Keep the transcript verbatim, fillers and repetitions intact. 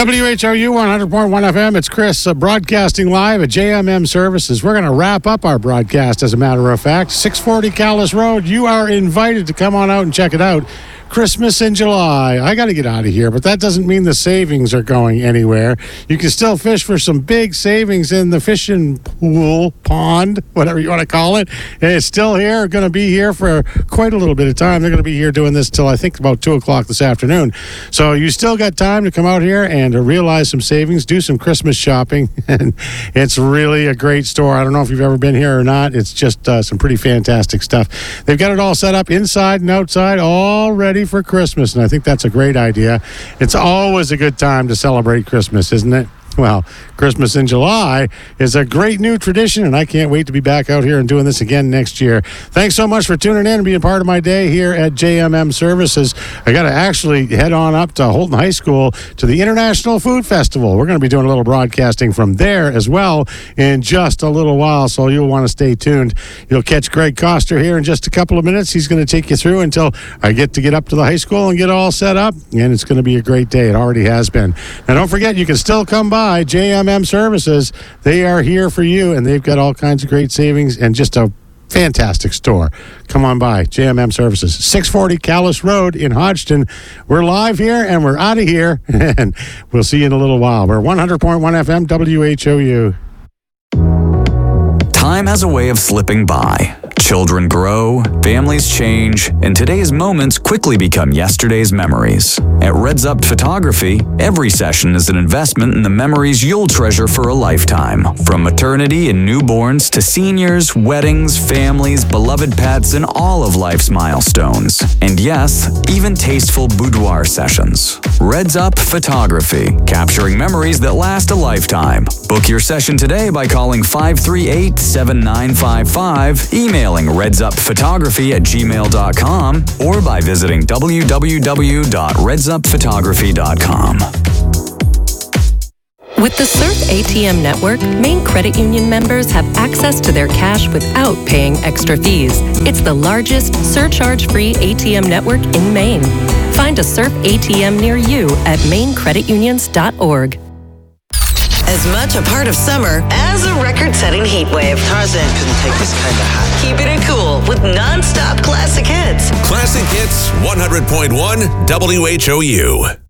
W H O U one hundred point one F M. It's Chris uh, broadcasting live at J M M Services. We're going to wrap up our broadcast, as a matter of fact. six forty Calais Road. You are invited to come on out and check it out. Christmas in July. I got to get out of here, but that doesn't mean the savings are going anywhere. You can still fish for some big savings in the fishing pool, pond, whatever you want to call it. It's still here, going to be here for quite a little bit of time. They're going to be here doing this till I think about two o'clock this afternoon. So you still got time to come out here and to realize some savings, do some Christmas shopping, and it's really a great store. I don't know if you've ever been here or not. It's just uh, some pretty fantastic stuff. They've got it all set up inside and outside, all ready for Christmas, and I think that's a great idea. It's always a good time to celebrate Christmas, isn't it? Well, Christmas in July is a great new tradition, and I can't wait to be back out here and doing this again next year. Thanks so much for tuning in and being part of my day here at J M M Services. I got to actually head on up to Holton High School to the International Food Festival. We're going to be doing a little broadcasting from there as well in just a little while, so you'll want to stay tuned. You'll catch Greg Coster here in just a couple of minutes. He's going to take you through until I get to get up to the high school and get all set up, and it's going to be a great day. It already has been. Now, don't forget, you can still come by J M M Services. They are here for you, and they've got all kinds of great savings and just a fantastic store. Come on by J M M Services, six forty Calais Road in Hodgson. We're live here, and we're out of here, and we'll see you in a little while. We're one hundred point one F M W H O U. Time has a way of slipping by. Children grow, families change, and today's moments quickly become yesterday's memories. At Reds Up Photography, every session is an investment in the memories you'll treasure for a lifetime. From maternity and newborns to seniors, weddings, families, beloved pets, and all of life's milestones. And yes, even tasteful boudoir sessions. Reds Up Photography, capturing memories that last a lifetime. Book your session today by calling five three eight, seven nine five five, emailing redsupphotography at gmail dot com, or by visiting w w w dot reds up photography dot com. With the Surf A T M network, Maine Credit Union members have access to their cash without paying extra fees. It's the largest surcharge-free A T M network in Maine. Find a Surf A T M near you at maine credit unions dot org. As much a part of summer as a record-setting heat wave. Tarzan couldn't take this kind of hot. Keeping it cool with non-stop classic hits. Classic Hits one hundred point one W H O U.